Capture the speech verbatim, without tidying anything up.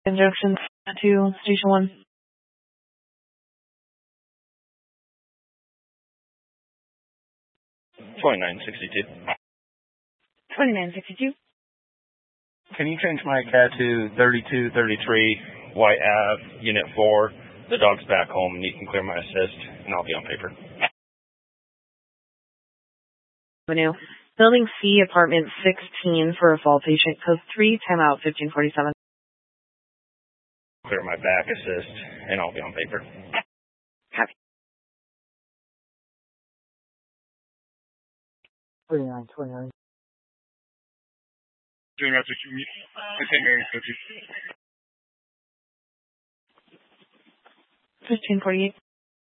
Junction to Station one. twenty-nine sixty-two. twenty-nine sixty-two. Can you change my cat to thirty-two thirty-three White Ave, Unit four? The dog's back home and you can clear my assist and I'll be on paper. Avenue. Building C, apartment sixteen for a fall patient, code three, timeout fifteen forty-seven. Clear my back assist and I'll be on paper. Copy. twenty-nine twenty-nine. fifteen forty-eight.